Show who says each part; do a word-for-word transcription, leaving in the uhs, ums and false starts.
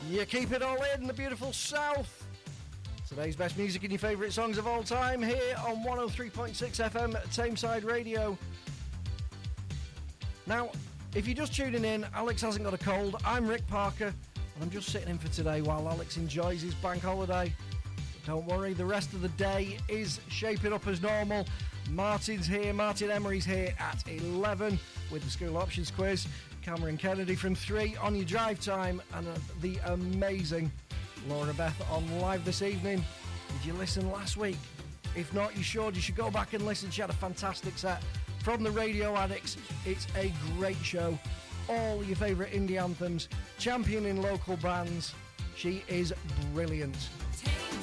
Speaker 1: You keep it all in the beautiful South. Today's best music and your favourite songs of all time here on one oh three point six F M Tameside Radio. Now, if you're just tuning in, Alex hasn't got a cold. I'm Rick Parker, and I'm just sitting in for today while Alex enjoys his bank holiday. But don't worry, the rest of the day is shaping up as normal. Martin's here, Martin Emery's here at eleven with the school options quiz. Cameron Kennedy from three on your drive time, and uh, the amazing Laura Beth on live this evening. Did you listen last week? If not, you should. You should go back and listen. She had a fantastic set from the Radio Addicts. It's a great show. All your favourite indie anthems, championing local bands. She is brilliant.